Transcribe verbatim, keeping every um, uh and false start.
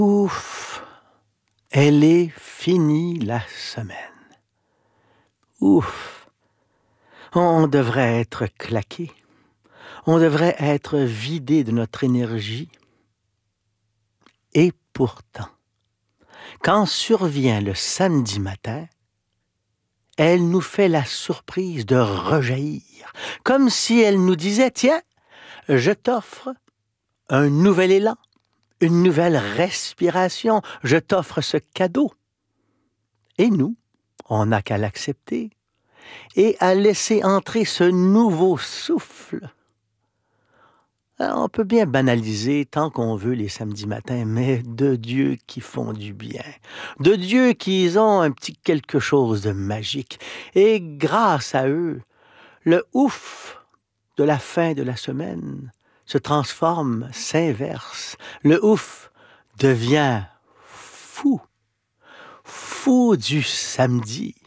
Ouf! Elle est finie la semaine. Ouf! On devrait être claqué. On devrait être vidé de notre énergie. Et pourtant, quand survient le samedi matin, elle nous fait la surprise de rejaillir, comme si elle nous disait « Tiens, je t'offre un nouvel élan, une nouvelle respiration, je t'offre ce cadeau. » Et nous, on n'a qu'à l'accepter et à laisser entrer ce nouveau souffle. On peut bien banaliser tant qu'on veut les samedis matins, mais de Dieu qui font du bien, de Dieu qui ont un petit quelque chose de magique. Et grâce à eux, le ouf de la fin de la semaine se transforme, s'inverse. Le ouf devient fou, fou du samedi.